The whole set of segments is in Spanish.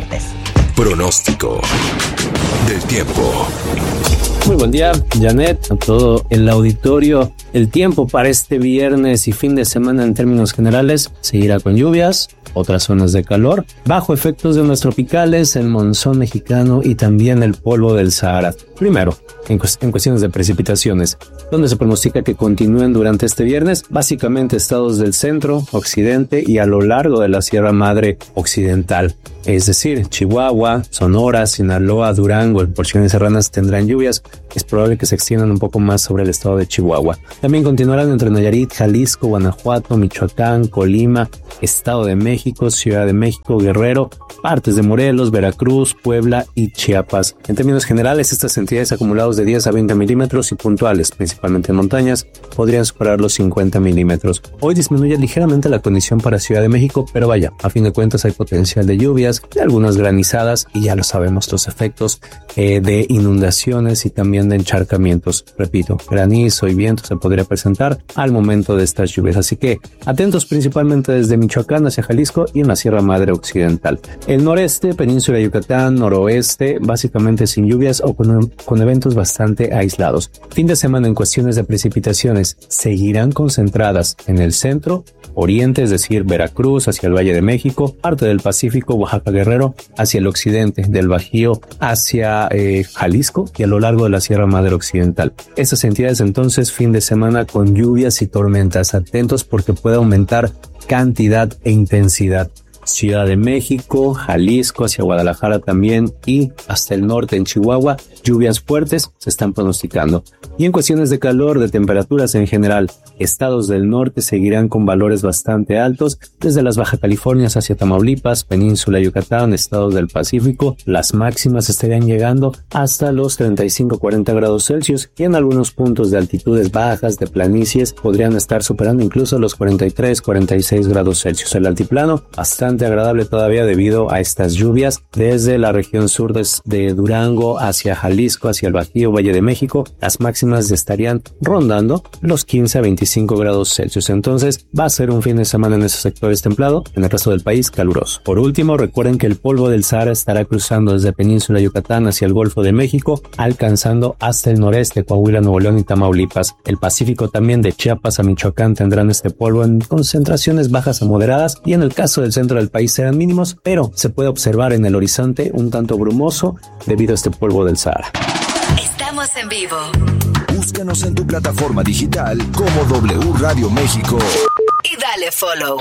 fuertes. Pronóstico del tiempo. Muy buen día, Janet, a todo el auditorio. El tiempo para este viernes y fin de semana en términos generales seguirá con lluvias, otras zonas de calor, bajo efectos de ondas tropicales, el monzón mexicano y también el polvo del Sahara. Primero, en cuestiones de precipitaciones, donde se pronostica que continúen durante este viernes, básicamente estados del centro, occidente y a lo largo de la Sierra Madre Occidental. Es decir, Chihuahua, Sonora, Sinaloa, Durango, en porciones serranas tendrán lluvias. Es probable que se extiendan un poco más sobre el estado de Chihuahua. También continuarán entre Nayarit, Jalisco, Guanajuato, Michoacán, Colima, Estado de México, Ciudad de México, Guerrero, partes de Morelos, Veracruz, Puebla y Chiapas. En términos generales, estas entidades acumulados de 10 a 20 milímetros y puntuales, principalmente en montañas, podrían superar los 50 milímetros. Hoy disminuye ligeramente la condición para Ciudad de México, pero vaya, a fin de cuentas hay potencial de lluvias, de algunas granizadas y ya lo sabemos, los efectos de inundaciones y también de encharcamientos. Repito, granizo y viento se podría presentar al momento de estas lluvias, así que atentos principalmente desde Michoacán hacia Jalisco y en la Sierra Madre Occidental. El noreste, península de Yucatán, noroeste, básicamente sin lluvias o con eventos bastante aislados. Fin de semana en cuestiones de precipitaciones seguirán concentradas en el centro, oriente, es decir, Veracruz hacia el Valle de México, parte del Pacífico, Oaxaca, Guerrero, hacia el occidente del Bajío, hacia Jalisco y a lo largo de la Sierra Madre Occidental. Estas entidades entonces fin de semana con lluvias y tormentas. Atentos porque puede aumentar cantidad e intensidad. Ciudad de México, Jalisco, hacia Guadalajara también y hasta el norte en Chihuahua, lluvias fuertes se están pronosticando. Y en cuestiones de calor, de temperaturas en general, estados del norte seguirán con valores bastante altos, desde las Baja Californias hacia Tamaulipas, península Yucatán, estados del Pacífico, las máximas estarían llegando hasta los 35-40 grados Celsius y en algunos puntos de altitudes bajas, de planicies, podrían estar superando incluso los 43-46 grados Celsius. El altiplano bastante agradable todavía debido a estas lluvias desde la región sur de Durango hacia Jalisco, hacia el Bajío, Valle de México. Las máximas estarían rondando los 15 a 25 grados Celsius. Entonces va a ser un fin de semana en esos sectores templado, en el resto del país caluroso. Por último, recuerden que el polvo del Sahara estará cruzando desde península Yucatán hacia el Golfo de México, alcanzando hasta el noreste, Coahuila, Nuevo León y Tamaulipas. El Pacífico también de Chiapas a Michoacán tendrán este polvo en concentraciones bajas a moderadas y en el caso del centro del país serán mínimos, pero se puede observar en el horizonte un tanto brumoso debido a este polvo del Sahara. Estamos en vivo. Búscanos en tu plataforma digital como W Radio México. Y dale follow.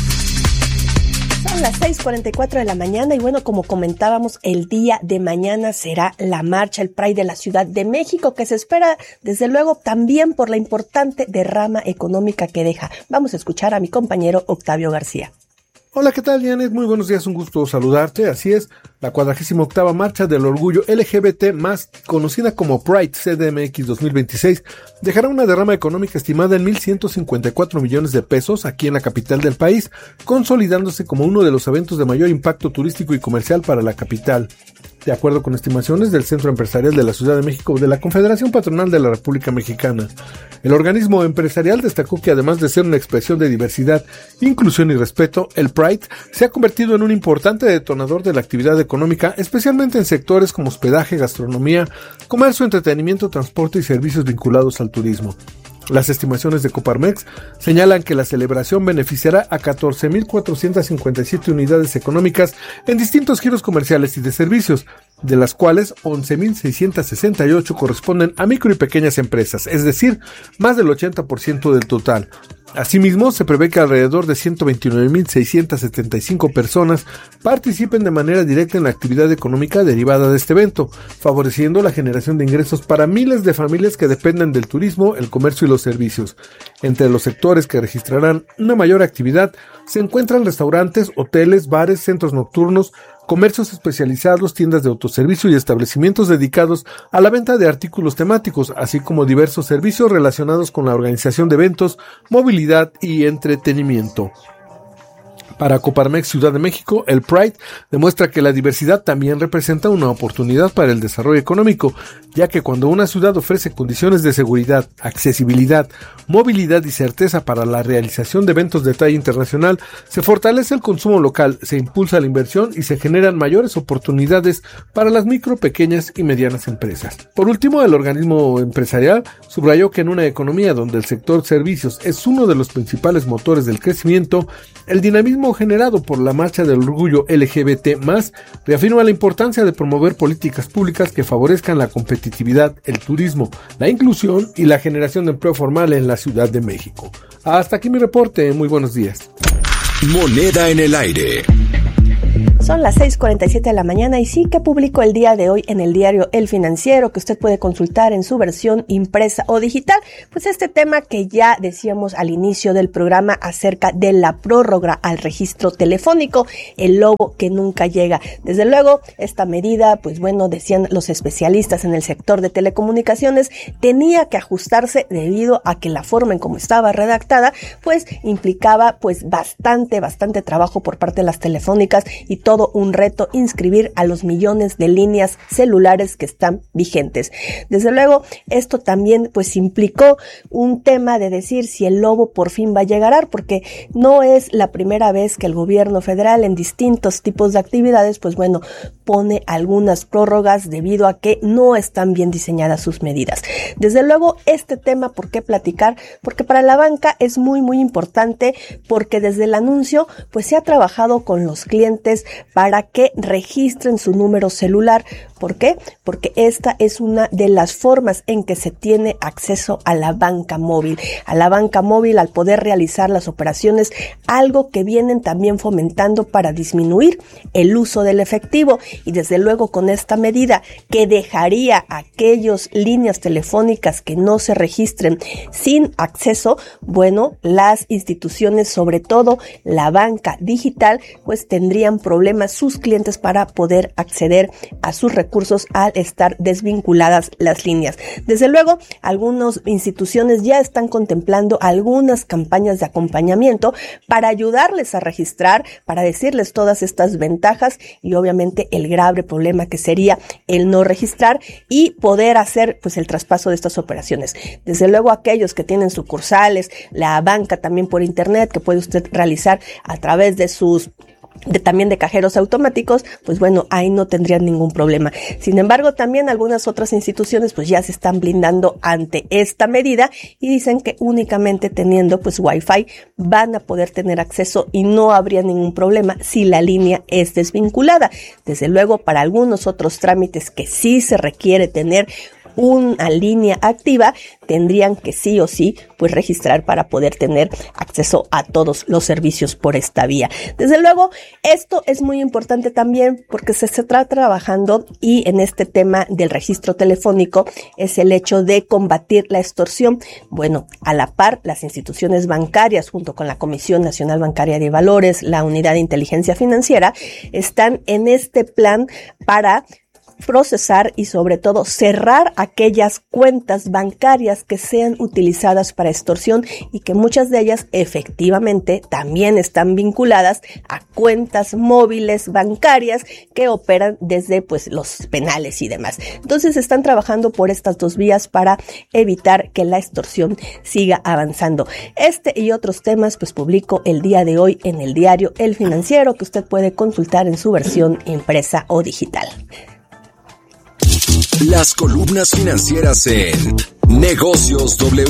Son las 6:44 de la mañana y bueno, como comentábamos, el día de mañana será la marcha, el Pride de la Ciudad de México, que se espera desde luego también por la importante derrama económica que deja. Vamos a escuchar a mi compañero Octavio García. Hola, ¿qué tal, Janet? Muy buenos días, un gusto saludarte. Así es, la 48ª Marcha del Orgullo LGBT+, conocida como Pride CDMX 2026, dejará una derrama económica estimada en 1,154 millones de pesos aquí en la capital del país, consolidándose como uno de los eventos de mayor impacto turístico y comercial para la capital. De acuerdo con estimaciones del Centro Empresarial de la Ciudad de México de la Confederación Patronal de la República Mexicana, el organismo empresarial destacó que además de ser una expresión de diversidad, inclusión y respeto, el Pride se ha convertido en un importante detonador de la actividad económica, especialmente en sectores como hospedaje, gastronomía, comercio, entretenimiento, transporte y servicios vinculados al turismo. Las estimaciones de Coparmex señalan que la celebración beneficiará a 14,457 unidades económicas en distintos giros comerciales y de servicios, de las cuales 11,668 corresponden a micro y pequeñas empresas, es decir, más del 80% del total. Asimismo, se prevé que alrededor de 129,675 personas participen de manera directa en la actividad económica derivada de este evento, favoreciendo la generación de ingresos para miles de familias que dependen del turismo, el comercio y los servicios. Entre los sectores que registrarán una mayor actividad se encuentran restaurantes, hoteles, bares, centros nocturnos, comercios especializados, tiendas de autoservicio y establecimientos dedicados a la venta de artículos temáticos, así como diversos servicios relacionados con la organización de eventos, movilidad y entretenimiento. Para Coparmex Ciudad de México, el Pride demuestra que la diversidad también representa una oportunidad para el desarrollo económico, ya que cuando una ciudad ofrece condiciones de seguridad, accesibilidad, movilidad y certeza para la realización de eventos de talla internacional, se fortalece el consumo local, se impulsa la inversión y se generan mayores oportunidades para las micro, pequeñas y medianas empresas. Por último, el organismo empresarial subrayó que en una economía donde el sector servicios es uno de los principales motores del crecimiento, el dinamismo generado por la marcha del orgullo LGBT+, reafirma la importancia de promover políticas públicas que favorezcan la competitividad, el turismo, la inclusión y la generación de empleo formal en la Ciudad de México. Hasta aquí mi reporte, muy buenos días. Moneda en el aire. Son las 6:47 de la mañana y sí que publicó el día de hoy en el diario El Financiero, que usted puede consultar en su versión impresa o digital, pues este tema que ya decíamos al inicio del programa acerca de la prórroga al registro telefónico, el lobo que nunca llega. Desde luego, esta medida, pues bueno, decían los especialistas en el sector de telecomunicaciones, tenía que ajustarse debido a que la forma en cómo estaba redactada, pues implicaba pues bastante trabajo por parte de las telefónicas y todo un reto inscribir a los millones de líneas celulares que están vigentes. Desde luego, esto también pues implicó un tema de decir si el lobo por fin va a llegar, porque no es la primera vez que el gobierno federal en distintos tipos de actividades, pues bueno, pone algunas prórrogas debido a que no están bien diseñadas sus medidas. Desde luego, este tema, ¿por qué platicar? Porque para la banca es muy importante, porque desde el anuncio pues se ha trabajado con los clientes para que registren su número celular. ¿Por qué? Porque esta es una de las formas en que se tiene acceso a la banca móvil. A la banca móvil al poder realizar las operaciones, algo que vienen también fomentando para disminuir el uso del efectivo. Y desde luego con esta medida que dejaría a aquellas líneas telefónicas que no se registren sin acceso, bueno, las instituciones, sobre todo la banca digital, pues tendrían problemas sus clientes para poder acceder a sus recursos al estar desvinculadas las líneas. Desde luego, algunas instituciones ya están contemplando algunas campañas de acompañamiento para ayudarles a registrar, para decirles todas estas ventajas y obviamente el grave problema que sería el no registrar y poder hacer pues el traspaso de estas operaciones. Desde luego, aquellos que tienen sucursales, la banca también por internet que puede usted realizar a través de también de cajeros automáticos, pues bueno, ahí no tendrían ningún problema. Sin embargo, también algunas otras instituciones pues ya se están blindando ante esta medida y dicen que únicamente teniendo pues Wi-Fi van a poder tener acceso y no habría ningún problema si la línea es desvinculada. Desde luego, para algunos otros trámites que sí se requiere tener una línea activa, tendrían que sí o sí pues registrar para poder tener acceso a todos los servicios por esta vía. Desde luego, esto es muy importante también porque se está trabajando y en este tema del registro telefónico es el hecho de combatir la extorsión. Bueno, a la par, las instituciones bancarias junto con la Comisión Nacional Bancaria de Valores, la Unidad de Inteligencia Financiera, están en este plan para procesar y sobre todo cerrar aquellas cuentas bancarias que sean utilizadas para extorsión y que muchas de ellas efectivamente también están vinculadas a cuentas móviles bancarias que operan desde pues los penales y demás. Entonces están trabajando por estas dos vías para evitar que la extorsión siga avanzando. Este y otros temas pues publico el día de hoy en el diario El Financiero, que usted puede consultar en su versión impresa o digital. Las columnas financieras en Negocios W.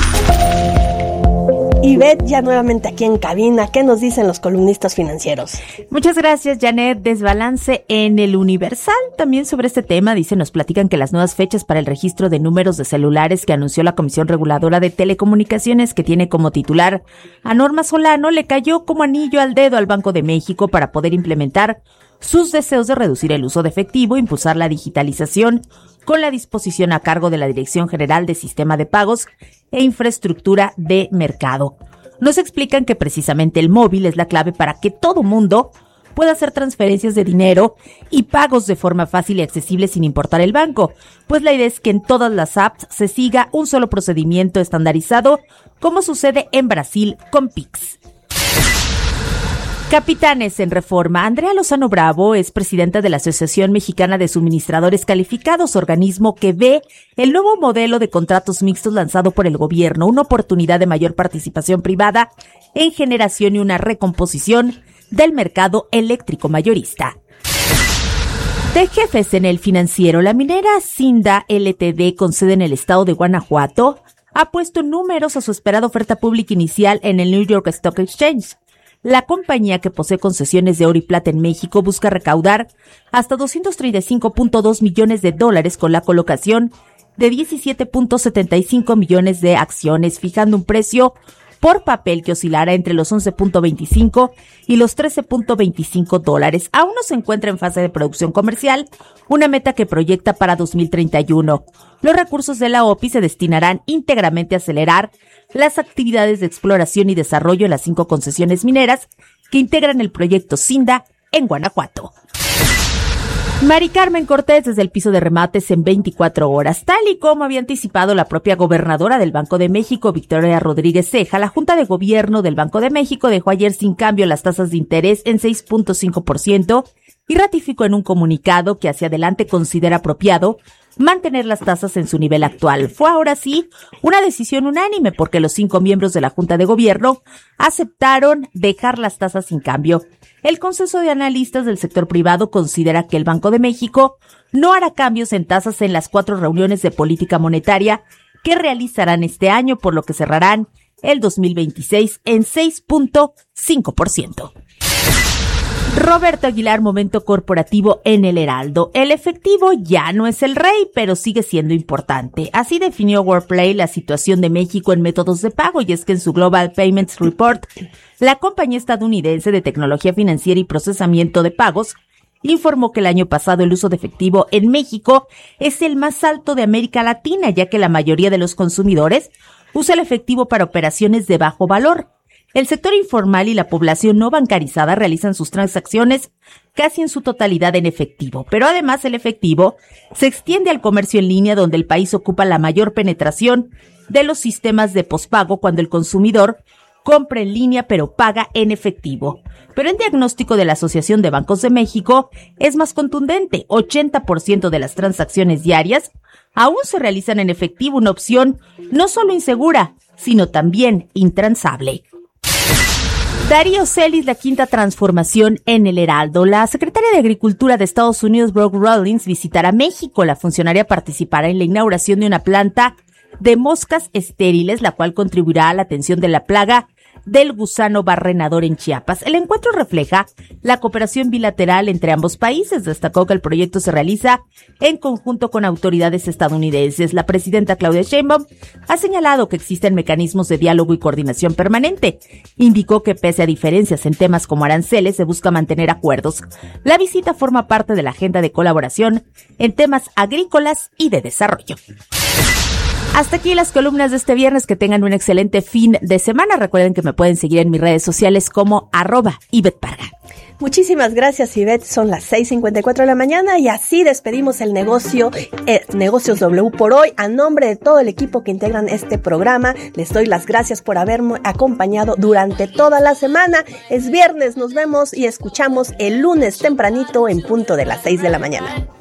Ivette, ya nuevamente aquí en cabina, ¿qué nos dicen los columnistas financieros? Muchas gracias, Janet. Desbalance en el Universal. También sobre este tema, nos platican que las nuevas fechas para el registro de números de celulares que anunció la Comisión Reguladora de Telecomunicaciones, que tiene como titular a Norma Solano, le cayó como anillo al dedo al Banco de México para poder implementar sus deseos de reducir el uso de efectivo, impulsar la digitalización con la disposición a cargo de la Dirección General de Sistema de Pagos e Infraestructura de Mercado. Nos explican que precisamente el móvil es la clave para que todo mundo pueda hacer transferencias de dinero y pagos de forma fácil y accesible sin importar el banco, pues la idea es que en todas las apps se siga un solo procedimiento estandarizado, como sucede en Brasil con Pix. Capitanes en Reforma. Andrea Lozano Bravo es presidenta de la Asociación Mexicana de Suministradores Calificados, organismo que ve el nuevo modelo de contratos mixtos lanzado por el gobierno, una oportunidad de mayor participación privada en generación y una recomposición del mercado eléctrico mayorista. De jefes en el financiero, la minera Cinda Ltd, con sede en el estado de Guanajuato, ha puesto números a su esperada oferta pública inicial en el New York Stock Exchange. La compañía, que posee concesiones de oro y plata en México, busca recaudar hasta $235.2 millones con la colocación de 17.75 millones de acciones, fijando un precio por papel que oscilará entre los 11.25 y los 13.25 dólares. Aún no se encuentra en fase de producción comercial, una meta que proyecta para 2031. Los recursos de la OPI se destinarán íntegramente a acelerar las actividades de exploración y desarrollo en las 5 concesiones mineras que integran el proyecto Cinda en Guanajuato. Mari Carmen Cortés desde el piso de remates en 24 horas. Tal y como había anticipado la propia gobernadora del Banco de México, Victoria Rodríguez Ceja, la Junta de Gobierno del Banco de México dejó ayer sin cambio las tasas de interés en 6.5% y ratificó en un comunicado que hacia adelante considera apropiado mantener las tasas en su nivel actual. Fue ahora sí una decisión unánime porque los 5 miembros de la Junta de Gobierno aceptaron dejar las tasas sin cambio. El consenso de analistas del sector privado considera que el Banco de México no hará cambios en tasas en las 4 reuniones de política monetaria que realizarán este año, por lo que cerrarán el 2026 en 6.5%. Roberto Aguilar, momento corporativo en el Heraldo. El efectivo ya no es el rey, pero sigue siendo importante. Así definió WorldPlay la situación de México en métodos de pago, y es que en su Global Payments Report, la compañía estadounidense de tecnología financiera y procesamiento de pagos informó que el año pasado el uso de efectivo en México es el más alto de América Latina, ya que la mayoría de los consumidores usa el efectivo para operaciones de bajo valor. El sector informal y la población no bancarizada realizan sus transacciones casi en su totalidad en efectivo, pero además el efectivo se extiende al comercio en línea, donde el país ocupa la mayor penetración de los sistemas de pospago cuando el consumidor compra en línea pero paga en efectivo. Pero el diagnóstico de la Asociación de Bancos de México es más contundente. 80% de las transacciones diarias aún se realizan en efectivo, una opción no solo insegura, sino también intransable. Darío Celis, la quinta transformación en el Heraldo. La secretaria de Agricultura de Estados Unidos, Brooke Rollins, visitará México. La funcionaria participará en la inauguración de una planta de moscas estériles, la cual contribuirá a la atención de la plaga del gusano barrenador en Chiapas. El encuentro refleja la cooperación bilateral entre ambos países. Destacó que el proyecto se realiza en conjunto con autoridades estadounidenses. La presidenta Claudia Sheinbaum ha señalado que existen mecanismos de diálogo y coordinación permanente. Indicó que pese a diferencias en temas como aranceles, se busca mantener acuerdos. La visita forma parte de la agenda de colaboración en temas agrícolas y de desarrollo. Hasta aquí las columnas de este viernes. Que tengan un excelente fin de semana. Recuerden que me pueden seguir en mis redes sociales como @Ivette Parga. Muchísimas gracias, Ivette. Son las 6:54 de la mañana y así despedimos el Negocios W por hoy. A nombre de todo el equipo que integran este programa, les doy las gracias por haberme acompañado durante toda la semana. Es viernes, nos vemos y escuchamos el lunes tempranito en punto de las 6 de la mañana.